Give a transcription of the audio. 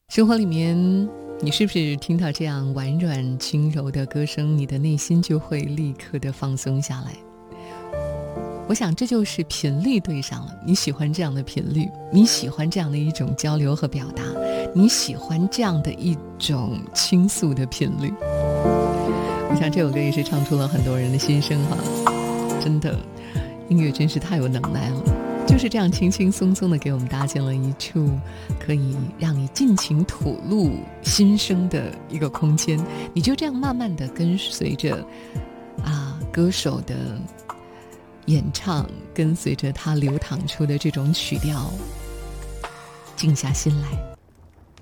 生活里面，你是不是听到这样婉软轻柔的歌声，你的内心就会立刻的放松下来？我想这就是频率对上了，你喜欢这样的频率，你喜欢这样的一种交流和表达，你喜欢这样的一种倾诉的频率。我想这首歌也是唱出了很多人的心声哈，真的，音乐真是太有能耐了。就是这样轻轻松松的给我们搭建了一处可以让你尽情吐露心声的一个空间，你就这样慢慢的跟随着歌手的演唱，跟随着他流淌出的这种曲调，静下心来。